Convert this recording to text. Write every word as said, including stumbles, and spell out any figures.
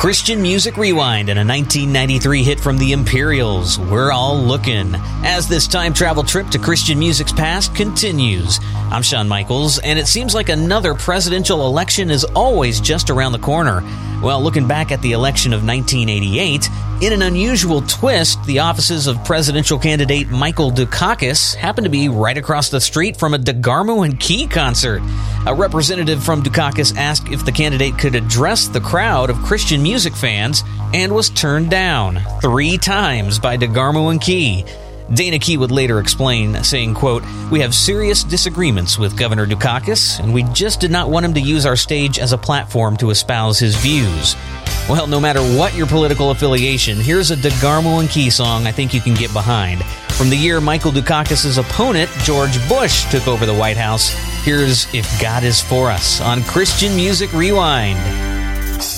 Christian Music Rewind and a nineteen ninety-three hit from the Imperials, We're All Looking, as this time travel trip to Christian music's past continues. I'm Shawn Michaels, and it seems like another presidential election is always just around the corner. Well, looking back at the election of nineteen eighty-eight, in an unusual twist, the offices of presidential candidate Michael Dukakis happened to be right across the street from a DeGarmo and Key concert. A representative from Dukakis asked if the candidate could address the crowd of Christian music fans and was turned down three times by DeGarmo and Key. Dana Key would later explain, saying, quote, "We have serious disagreements with Governor Dukakis, and we just did not want him to use our stage as a platform to espouse his views." Well, no matter what your political affiliation, here's a DeGarmo and Key song I think you can get behind. From the year Michael Dukakis' opponent, George Bush, took over the White House, here's If God Is For Us on Christian Music Rewind.